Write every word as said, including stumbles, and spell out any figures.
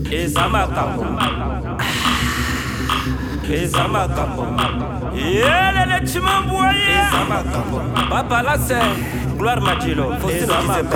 ezamakambo ezamakambo yelele chimambuaye ezamakambo papa la c'est gloire Madjilo ezamakambo